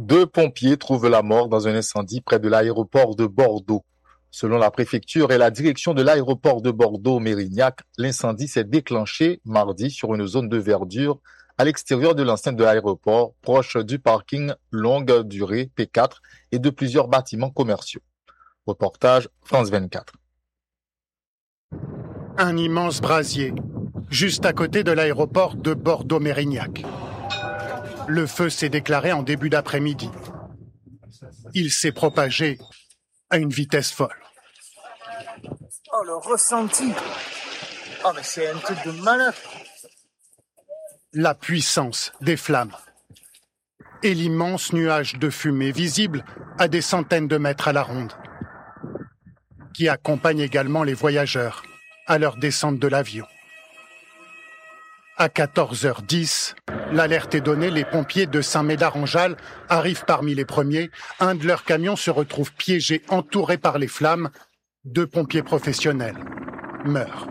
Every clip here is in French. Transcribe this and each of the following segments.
Deux pompiers trouvent la mort dans un incendie près de l'aéroport de Bordeaux. Selon la préfecture et la direction de l'aéroport de Bordeaux-Mérignac, l'incendie s'est déclenché mardi sur une zone de verdure à l'extérieur de l'enceinte de l'aéroport, proche du parking longue durée P4 et de plusieurs bâtiments commerciaux. Reportage France 24. Un immense brasier, juste à côté de l'aéroport de Bordeaux-Mérignac. Le feu s'est déclaré en début d'après-midi. Il s'est propagé à une vitesse folle. Oh, le ressenti! Oh, mais c'est un truc de malade! La puissance des flammes et l'immense nuage de fumée visible à des centaines de mètres à la ronde, qui accompagne également les voyageurs à leur descente de l'avion. À 14h10, l'alerte est donnée, les pompiers de Saint-Médard-en-Jalles arrivent parmi les premiers. Un de leurs camions se retrouve piégé, entouré par les flammes. Deux pompiers professionnels meurent.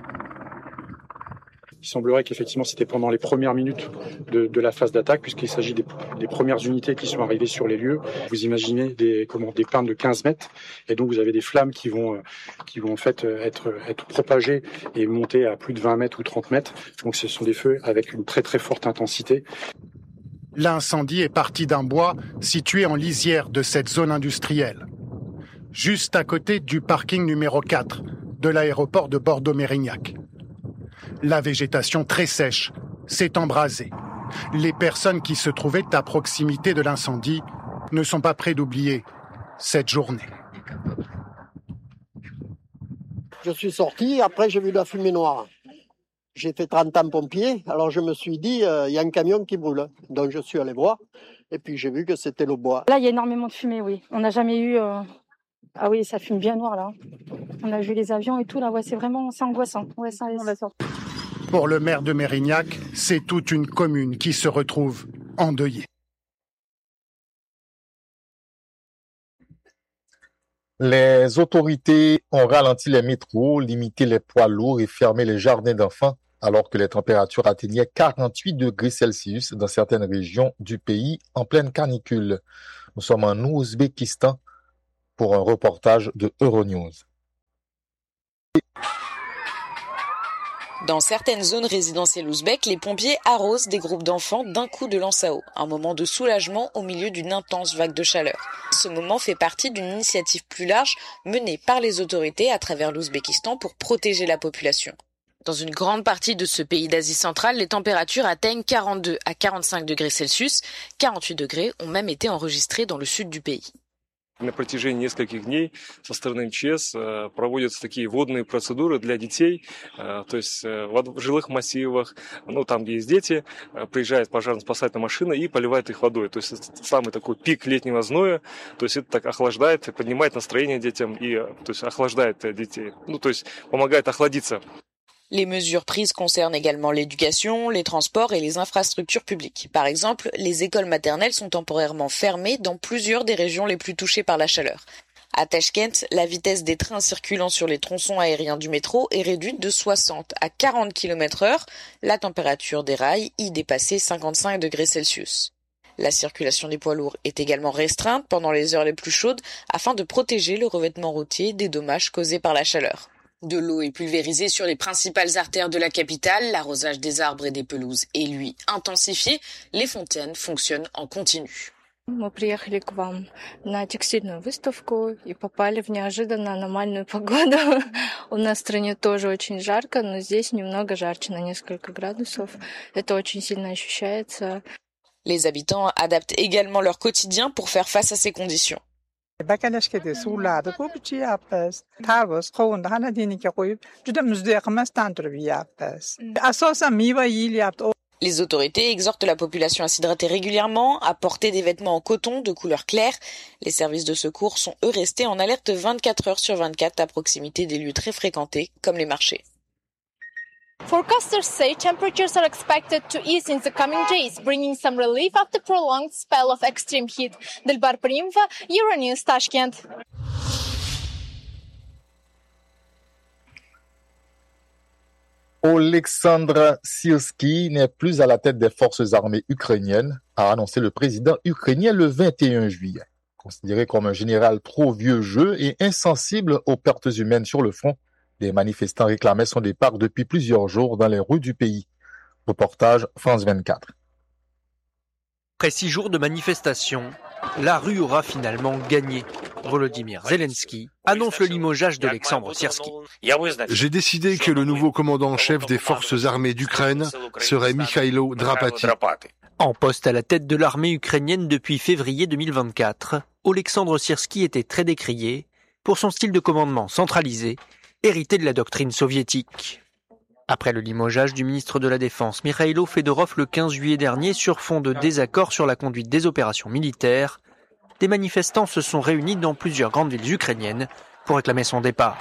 Il semblerait qu'effectivement c'était pendant les premières minutes de la phase d'attaque, puisqu'il s'agit des premières unités qui sont arrivées sur les lieux. Vous imaginez des peintes de 15 mètres, et donc vous avez des flammes qui vont en fait être propagées et monter à plus de 20 mètres ou 30 mètres. Donc ce sont des feux avec une très très forte intensité. L'incendie est parti d'un bois situé en lisière de cette zone industrielle, juste à côté du parking numéro 4 de l'aéroport de Bordeaux-Mérignac. La végétation très sèche s'est embrasée. Les personnes qui se trouvaient à proximité de l'incendie ne sont pas près d'oublier cette journée. Je suis sorti, après j'ai vu la fumée noire. J'ai fait 30 ans pompier, alors je me suis dit, y a un camion qui brûle. Donc je suis allé voir, et puis j'ai vu que c'était le bois. Là, il y a énormément de fumée, oui. On n'a jamais eu... Ah oui, ça fume bien noir, là. On a vu les avions et tout, là. Ouais, c'est angoissant. Ouais, on va sortir. Pour le maire de Mérignac, c'est toute une commune qui se retrouve endeuillée. Les autorités ont ralenti les métros, limité les poids lourds et fermé les jardins d'enfants, alors que les températures atteignaient 48 degrés Celsius dans certaines régions du pays en pleine canicule. Nous sommes en Ouzbékistan pour un reportage de Euronews. Dans certaines zones résidentielles ouzbèques, les pompiers arrosent des groupes d'enfants d'un coup de lance à eau, un moment de soulagement au milieu d'une intense vague de chaleur. Ce moment fait partie d'une initiative plus large menée par les autorités à travers l'Ouzbékistan pour protéger la population. Dans une grande partie de ce pays d'Asie centrale, les températures atteignent 42 à 45 degrés Celsius. 48 degrés ont même été enregistrés dans le sud du pays. На протяжении нескольких дней со стороны МЧС проводятся такие водные процедуры для детей, то есть в жилых массивах, там, где есть дети, приезжает пожарно-спасательная машина и поливает их водой. То есть это самый такой пик летнего зноя, то есть это так охлаждает, поднимает настроение детям и то есть охлаждает детей, то есть помогает охладиться. Les mesures prises concernent également l'éducation, les transports et les infrastructures publiques. Par exemple, les écoles maternelles sont temporairement fermées dans plusieurs des régions les plus touchées par la chaleur. À Tashkent, la vitesse des trains circulant sur les tronçons aériens du métro est réduite de 60 à 40 km/h. La température des rails y dépassait 55 degrés Celsius. La circulation des poids lourds est également restreinte pendant les heures les plus chaudes afin de protéger le revêtement routier des dommages causés par la chaleur. De l'eau est pulvérisée sur les principales artères de la capitale, l'arrosage des arbres et des pelouses est lui intensifié, les fontaines fonctionnent en continu. Мы приехали к вам на текстильную выставку и попали в неожиданно аномальную погоду. У нас в стране тоже очень жарко, но здесь немного жарче, на несколько градусов. Это очень сильно ощущается. Les habitants adaptent également leur quotidien pour faire face à ces conditions. Les autorités exhortent la population à s'hydrater régulièrement, à porter des vêtements en coton de couleur claire. Les services de secours sont eux restés en alerte 24 heures sur 24 à proximité des lieux très fréquentés comme les marchés. Forecasters say temperatures are expected to ease in the coming days, bringing some relief after a prolonged spell of extreme heat. Dilbar Primva, Euronews, Tashkent. Oleksandr Syrski n'est plus à la tête des forces armées ukrainiennes. a annoncé le président ukrainien le 21 juillet. Considéré comme un général trop vieux jeu et insensible aux pertes humaines sur le front, des manifestants réclamaient son départ depuis plusieurs jours dans les rues du pays. Reportage France 24. Après 6 jours de manifestation, la rue aura finalement gagné. Volodymyr Zelensky annonce le limogeage d'Olexandre Syrski. J'ai décidé que le nouveau commandant en chef des forces armées d'Ukraine serait Mikhailo Drapati. En poste à la tête de l'armée ukrainienne depuis février 2024, Olexandre Syrski était très décrié pour son style de commandement centralisé, hérité de la doctrine soviétique. Après le limogeage du ministre de la Défense Mikhailo Fedorov le 15 juillet dernier sur fond de désaccord sur la conduite des opérations militaires, des manifestants se sont réunis dans plusieurs grandes villes ukrainiennes pour réclamer son départ.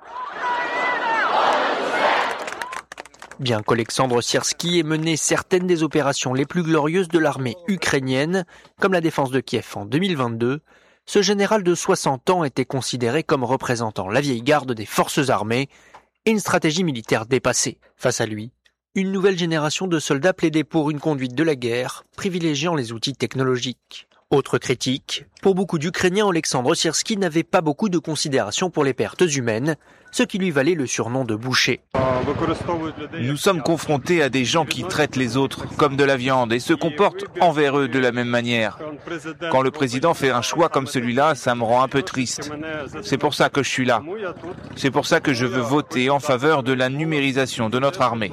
Bien qu'Olexandre Syrski ait mené certaines des opérations les plus glorieuses de l'armée ukrainienne, comme la défense de Kiev en 2022, ce général de 60 ans était considéré comme représentant la vieille garde des forces armées et une stratégie militaire dépassée. Face à lui, une nouvelle génération de soldats plaidait pour une conduite de la guerre, privilégiant les outils technologiques. Autre critique, pour beaucoup d'Ukrainiens, Olexandre Syrski n'avait pas beaucoup de considération pour les pertes humaines, ce qui lui valait le surnom de boucher. Nous sommes confrontés à des gens qui traitent les autres comme de la viande et se comportent envers eux de la même manière. Quand le président fait un choix comme celui-là, ça me rend un peu triste. C'est pour ça que je suis là. C'est pour ça que je veux voter en faveur de la numérisation de notre armée.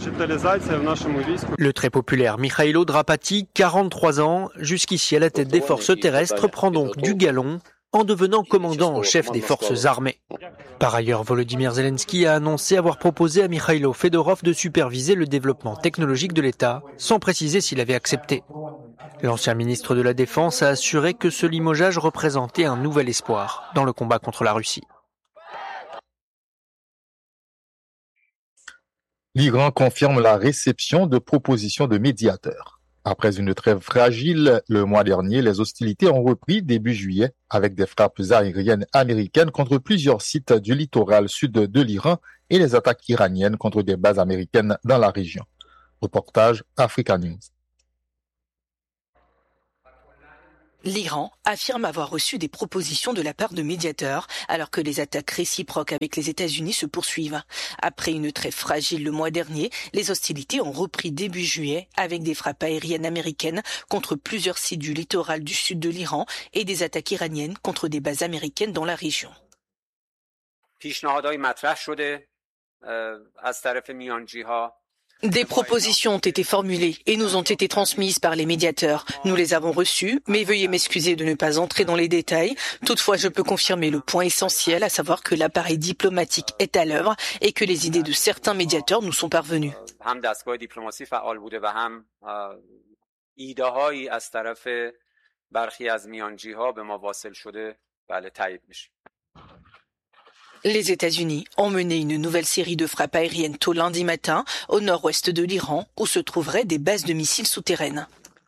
Le très populaire Mikhailo Drapati, 43 ans, jusqu'ici à la tête des forces terrestres, prend donc du galon en devenant commandant en chef des forces armées. Par ailleurs, Volodymyr Zelensky a annoncé avoir proposé à Mikhailo Fedorov de superviser le développement technologique de l'État, sans préciser s'il avait accepté. L'ancien ministre de la Défense a assuré que ce limogeage représentait un nouvel espoir dans le combat contre la Russie. L'Iran confirme la réception de propositions de médiateurs. Après une trêve fragile le mois dernier, les hostilités ont repris début juillet avec des frappes aériennes américaines contre plusieurs sites du littoral sud de l'Iran et les attaques iraniennes contre des bases américaines dans la région. Reportage Africa News. L'Iran affirme avoir reçu des propositions de la part de médiateurs alors que les attaques réciproques avec les États-Unis se poursuivent. Après une trêve fragile le mois dernier, les hostilités ont repris début juillet avec des frappes aériennes américaines contre plusieurs sites du littoral du sud de l'Iran et des attaques iraniennes contre des bases américaines dans la région. Des propositions ont été formulées et nous ont été transmises par les médiateurs. Nous les avons reçues, mais veuillez m'excuser de ne pas entrer dans les détails. Toutefois, je peux confirmer le point essentiel, à savoir que l'appareil diplomatique est à l'œuvre et que les idées de certains médiateurs nous sont parvenues. Les États-Unis ont mené une nouvelle série de frappes aériennes tôt lundi matin au nord-ouest de l'Iran, où se trouveraient des bases de missiles souterraines.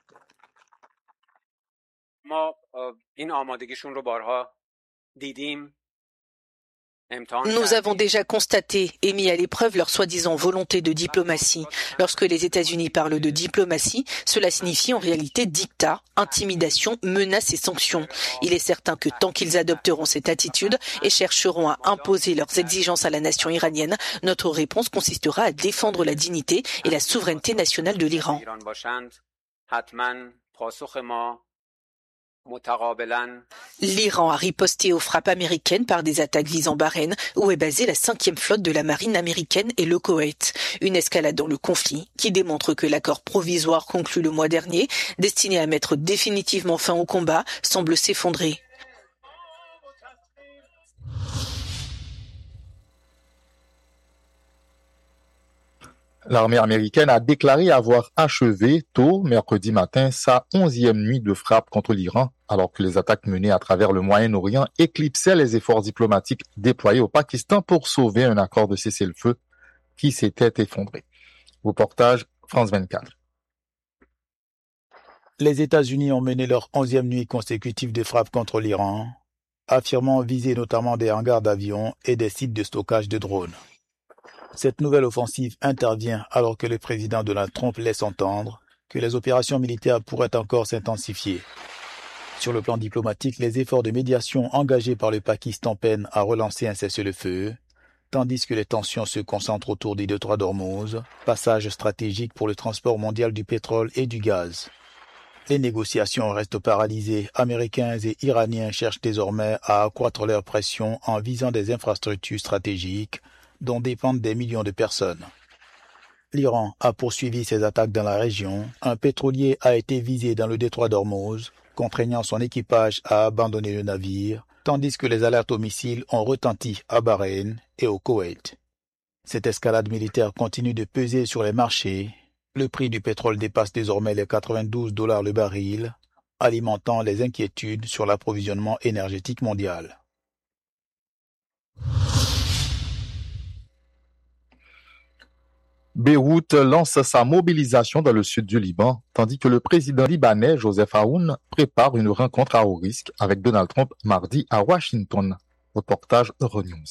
Nous avons déjà constaté et mis à l'épreuve leur soi-disant volonté de diplomatie. Lorsque les États-Unis parlent de diplomatie, cela signifie en réalité dictat, intimidation, menaces et sanctions. Il est certain que tant qu'ils adopteront cette attitude et chercheront à imposer leurs exigences à la nation iranienne, notre réponse consistera à défendre la dignité et la souveraineté nationale de l'Iran. L'Iran a riposté aux frappes américaines par des attaques visant Bahreïn, où est basée la 5e flotte de la marine américaine, et le Koweït. Une escalade dans le conflit qui démontre que l'accord provisoire conclu le mois dernier, destiné à mettre définitivement fin au combat, semble s'effondrer. L'armée américaine a déclaré avoir achevé tôt mercredi matin sa 11e nuit de frappe contre l'Iran, alors que les attaques menées à travers le Moyen-Orient éclipsaient les efforts diplomatiques déployés au Pakistan pour sauver un accord de cessez-le-feu qui s'était effondré. Reportage France 24. Les États-Unis ont mené leur 11e nuit consécutive de frappe contre l'Iran, affirmant viser notamment des hangars d'avions et des sites de stockage de drones. Cette nouvelle offensive intervient alors que le président Donald Trump laisse entendre que les opérations militaires pourraient encore s'intensifier. Sur le plan diplomatique, les efforts de médiation engagés par le Pakistan peinent à relancer un cessez-le-feu, tandis que les tensions se concentrent autour des détroits d'Ormuz, passage stratégique pour le transport mondial du pétrole et du gaz. Les négociations restent paralysées. Américains et Iraniens cherchent désormais à accroître leur pression en visant des infrastructures stratégiques dont dépendent des millions de personnes. L'Iran a poursuivi ses attaques dans la région. Un pétrolier a été visé dans le détroit d'Ormuz, contraignant son équipage à abandonner le navire, tandis que les alertes aux missiles ont retenti à Bahreïn et au Koweït. Cette escalade militaire continue de peser sur les marchés. Le prix du pétrole dépasse désormais les $92 le baril, alimentant les inquiétudes sur l'approvisionnement énergétique mondial. Beyrouth lance sa mobilisation dans le sud du Liban, tandis que le président libanais Joseph Aoun prépare une rencontre à haut risque avec Donald Trump mardi à Washington. Reportage Euronews.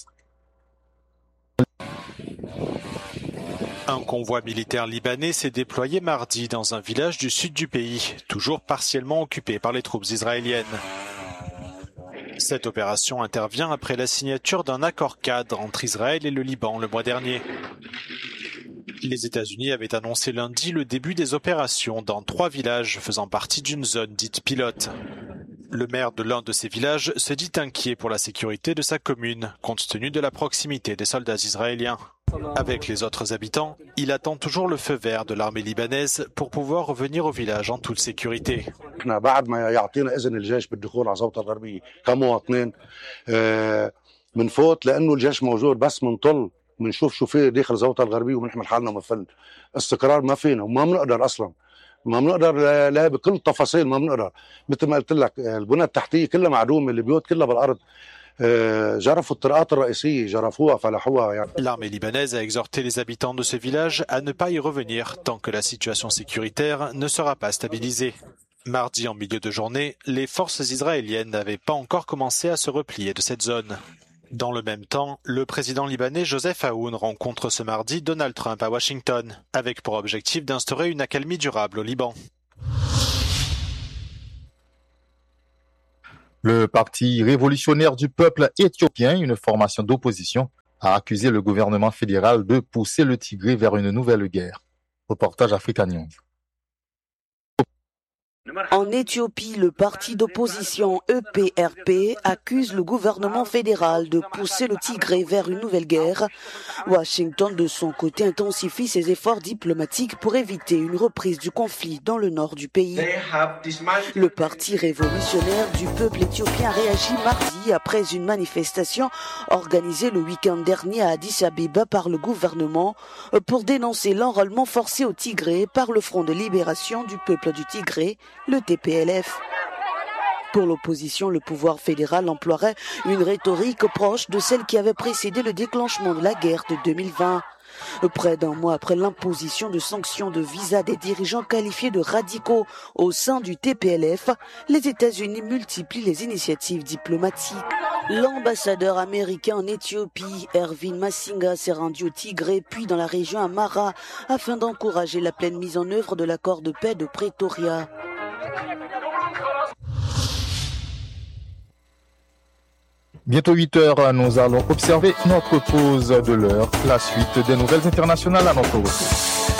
Un convoi militaire libanais s'est déployé mardi dans un village du sud du pays, toujours partiellement occupé par les troupes israéliennes. Cette opération intervient après la signature d'un accord-cadre entre Israël et le Liban le mois dernier. Les États-Unis avaient annoncé lundi le début des opérations dans 3 villages faisant partie d'une zone dite pilote. Le maire de l'un de ces villages se dit inquiet pour la sécurité de sa commune, compte tenu de la proximité des soldats israéliens. Avec les autres habitants, il attend toujours le feu vert de l'armée libanaise pour pouvoir revenir au village en toute sécurité. بنشوف شو في داخل زوطة الغربية وبنحمل حالنا ومفلنا استقرار ما فينا وما بنقدر اصلا ما بنقدر لا بكل التفاصيل ما بنقدر مثل ما قلت لك البنى التحتية كلها معدومة البيوت كلها بالارض جرفوا الطرقات الرئيسية جرفوها فلحوها يعني. L'armée libanaise a exhorté les habitants de ce village à ne pas y revenir tant que la situation sécuritaire ne sera pas stabilisée. Mardi en milieu de journée, les forces israéliennes n'avaient pas encore commencé à se replier de cette zone. Dans le même temps, le président libanais Joseph Aoun rencontre ce mardi Donald Trump à Washington, avec pour objectif d'instaurer une accalmie durable au Liban. Le Parti révolutionnaire du peuple éthiopien, une formation d'opposition, a accusé le gouvernement fédéral de pousser le Tigré vers une nouvelle guerre. Reportage Africa News. En Éthiopie, le parti d'opposition EPRP accuse le gouvernement fédéral de pousser le Tigré vers une nouvelle guerre. Washington, de son côté, intensifie ses efforts diplomatiques pour éviter une reprise du conflit dans le nord du pays. Le parti révolutionnaire du peuple éthiopien réagit mardi après une manifestation organisée le week-end dernier à Addis Abeba par le gouvernement pour dénoncer l'enrôlement forcé au Tigré par le Front de libération du peuple du Tigré, le TPLF. Pour l'opposition, le pouvoir fédéral emploierait une rhétorique proche de celle qui avait précédé le déclenchement de la guerre de 2020. Près d'un mois après l'imposition de sanctions de visa des dirigeants qualifiés de radicaux au sein du TPLF, les États-Unis multiplient les initiatives diplomatiques. L'ambassadeur américain en Éthiopie, Ervin Massinga, s'est rendu au Tigré puis dans la région Amhara afin d'encourager la pleine mise en œuvre de l'accord de paix de Pretoria. Bientôt 8 heures, nous allons observer notre pause de l'heure, la suite des nouvelles internationales à notre retour.